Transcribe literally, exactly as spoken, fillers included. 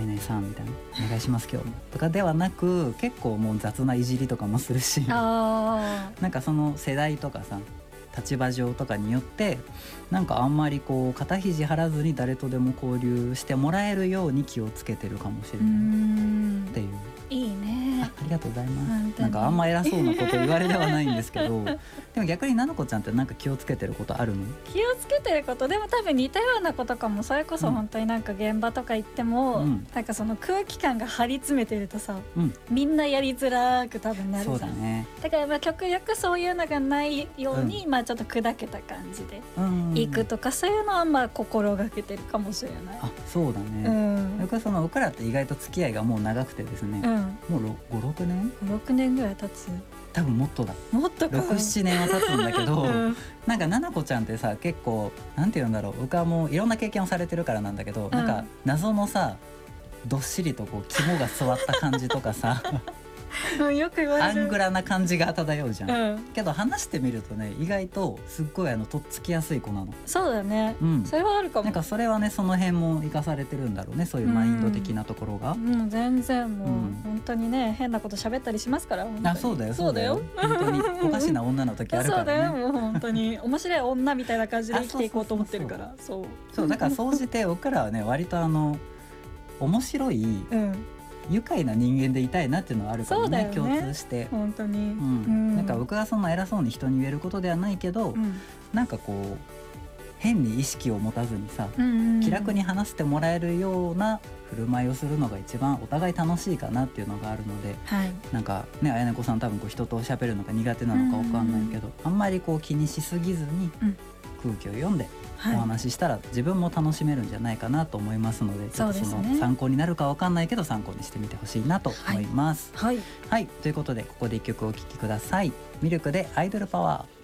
何々さんみたいなお願いします今日もとかではなく、結構もう雑ないじりとかもするし、 あなんかその世代とかさ立場上とかによってなんかあんまりこう肩肘張らずに誰とでも交流してもらえるように気をつけてるかもしれうないんっていう。 いいね。 あありがとうございます。 本当になんかあんま偉そうなこと言われではないんですけどでも逆にななこちゃんってなんか気をつけてることあるの？ 気をつけてることでも多分似たようなことかも。それこそ本当になんか現場とか行っても、うん、なんかその空気感が張り詰めてるとさ、うん、みんなやりづらく多分なるじゃん。 そうだね。 だからまあ極力そういうのがないように、うん、まあちょっと砕けた感じで行くとか、そういうのはまあ心がけてるかもしれない。 あ、そうだね。うん、僕はその僕らって意外と付き合いがもう長くてですね、うん、もうご、ろくねんご、ろくねんぐらい経つ。 多分もっとだ。 もっとか。 ろく、ななねんは経つんだけど、うん、なんかななこちゃんってさ結構なんて言うんだろう、僕はもういろんな経験をされてるからなんだけど、うん、なんか謎のさどっしりとこう肝が据わった感じとかさよく言われるアングラな感じが漂うじゃん、うん、けど話してみるとね意外とすっごいあのとっつきやすい子なの。 そうだね、うん、それはあるかも。 なんかそれはねその辺も生かされてるんだろうね、そういうマインド的なところが、 うんうん、全然もう、うん、本当にね変なこと喋ったりしますから。 あ、そうだよそうだよ本当におかしな女の時あるからね。 そうだよもう本当に面白い女みたいな感じで生きていこうと思ってるから。そうそうだから総じて僕らはね割とあの面白い、うん愉快な人間でいたいなっていうのはあるから ね, ね共通して本当に、うんうん、なんか僕がそんな偉そうに人に言えることではないけど、うん、なんかこう変に意識を持たずにさ、うんうんうん、気楽に話してもらえるような振る舞いをするのが一番お互い楽しいかなっていうのがあるので、はい、なんかね綾音さん多分こう人と喋るのが苦手なのか分かんないけど、うんうん、あんまりこう気にしすぎずに空気を読んでお話ししたら自分も楽しめるんじゃないかなと思いますので、ちょっとその参考になるか分かんないけど参考にしてみてほしいなと思います。はい、はいはい、ということでここで一曲お聴きください。ミルクでアイドルパワー。